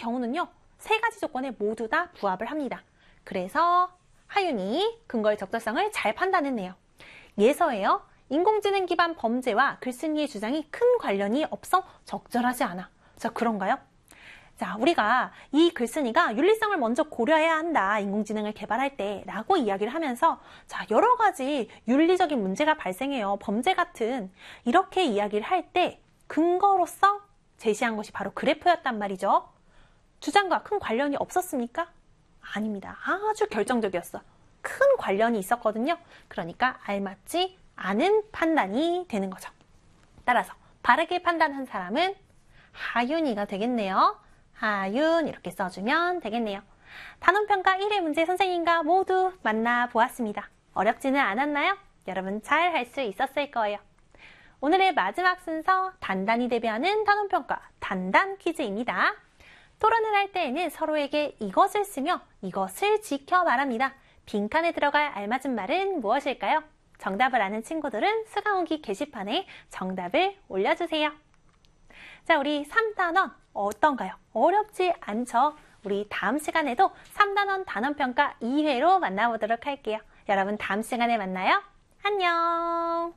경우는요, 세 가지 조건에 모두 다 부합을 합니다. 그래서 하윤이 근거의 적절성을 잘 판단했네요. 예서예요. 인공지능 기반 범죄와 글쓴이의 주장이 큰 관련이 없어 적절하지 않아. 자, 그런가요? 자, 우리가 이 글쓴이가 윤리성을 먼저 고려해야 한다. 인공지능을 개발할 때 라고 이야기를 하면서 자, 여러 가지 윤리적인 문제가 발생해요. 범죄 같은 이렇게 이야기를 할 때 근거로서 제시한 것이 바로 그래프였단 말이죠. 주장과 큰 관련이 없었습니까? 아닙니다. 아주 결정적이었어. 큰 관련이 있었거든요. 그러니까 알맞지 않은 판단이 되는 거죠. 따라서 바르게 판단한 사람은 하윤이가 되겠네요. 하윤 이렇게 써주면 되겠네요. 단원평가 1회 문제 선생님과 모두 만나보았습니다. 어렵지는 않았나요? 여러분 잘 할 수 있었을 거예요. 오늘의 마지막 순서 단단히 대비하는 단원평가 단단 퀴즈입니다. 토론을 할 때에는 서로에게 이것을 쓰며 이것을 지켜 말합니다. 빈칸에 들어갈 알맞은 말은 무엇일까요? 정답을 아는 친구들은 수강후기 게시판에 정답을 올려주세요. 자, 우리 3단원 어떤가요? 어렵지 않죠? 우리 다음 시간에도 3단원 단원평가 2회로 만나보도록 할게요. 여러분 다음 시간에 만나요. 안녕.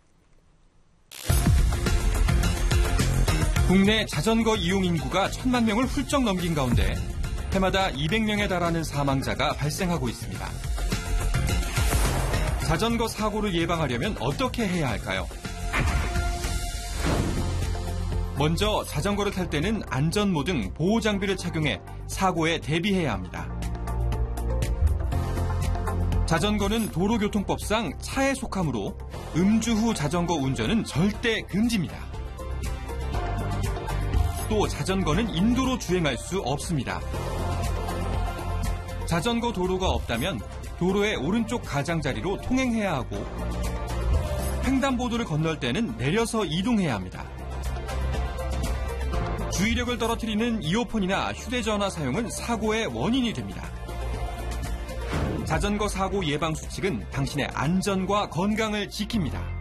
국내 자전거 이용 인구가 1,000만 명을 훌쩍 넘긴 가운데 해마다 200명에 달하는 사망자가 발생하고 있습니다. 자전거 사고를 예방하려면 어떻게 해야 할까요? 먼저 자전거를 탈 때는 안전모 등 보호장비를 착용해 사고에 대비해야 합니다. 자전거는 도로교통법상 차에 속하므로 음주 후 자전거 운전은 절대 금지입니다. 또 자전거는 인도로 주행할 수 없습니다. 자전거 도로가 없다면 도로의 오른쪽 가장자리로 통행해야 하고 횡단보도를 건널 때는 내려서 이동해야 합니다. 주의력을 떨어뜨리는 이어폰이나 휴대전화 사용은 사고의 원인이 됩니다. 자전거 사고 예방 수칙은 당신의 안전과 건강을 지킵니다.